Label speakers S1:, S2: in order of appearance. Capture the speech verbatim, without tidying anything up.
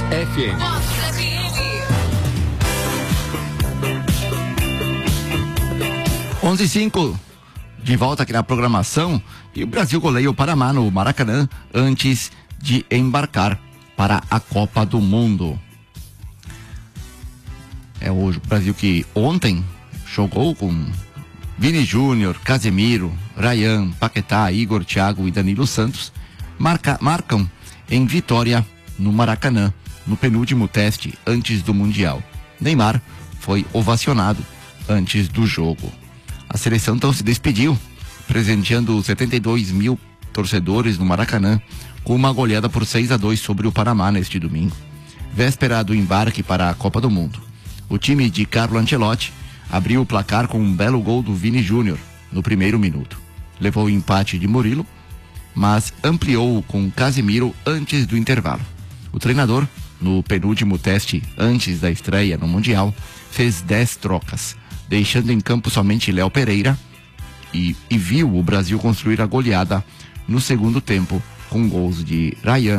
S1: F M. onze e cinco, de volta aqui na programação, e o Brasil goleia o Panamá no Maracanã antes de embarcar para a Copa do Mundo. É hoje o Brasil que ontem jogou com Vini Júnior, Casemiro, Ryan, Paquetá, Igor, Thiago e Danilo Santos, marca, marcam em vitória no Maracanã, no penúltimo teste antes do Mundial. Neymar foi ovacionado antes do jogo. A seleção então se despediu, presenteando setenta e dois mil torcedores no Maracanã com uma goleada por seis a dois sobre o Panamá neste domingo, véspera do embarque para a Copa do Mundo. O time de Carlo Ancelotti abriu o placar com um belo gol do Vini Júnior no primeiro minuto. Levou o empate de Murilo, mas ampliou com Casemiro antes do intervalo. O treinador, no penúltimo teste antes da estreia no Mundial, fez dez trocas, deixando em campo somente Léo Pereira e, e viu o Brasil construir a goleada no segundo tempo com gols de Ryan,